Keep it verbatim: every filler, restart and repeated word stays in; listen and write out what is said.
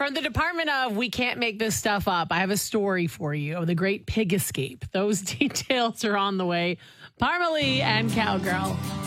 From the Department of We Can't Make This Stuff Up, I have a story for you of the Great Pig Escape. Those details are on the way. Parmalee and Cowgirl.